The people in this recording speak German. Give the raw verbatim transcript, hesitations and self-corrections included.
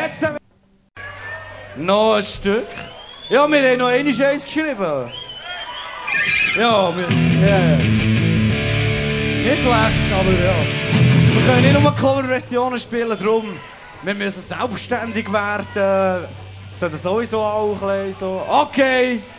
Jetzt haben wir noch ein Stück. Ja, wir haben noch eine Scheiß geschrieben. Ja, wir... Ja, ja. Nicht schlecht, aber ja. Wir können nicht nur Coverversionen spielen, darum. Wir müssen selbstständig werden. Das sollte sowieso auch ein bisschen so... Okay!